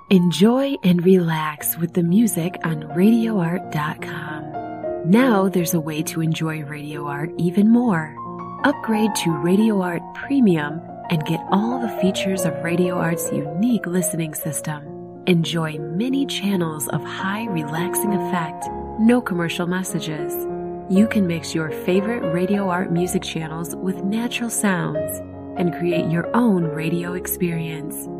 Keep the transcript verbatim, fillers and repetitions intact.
Enjoy and relax with the music on radio art dot com. Now there's a way to enjoy Radio Art even more. Upgrade to Radio Art Premium and get all the features of Radio Art's unique listening system. Enjoy many channels of high relaxing effect, no commercial messages. You can mix your favorite Radio Art music channels with natural sounds and create your own radio experience.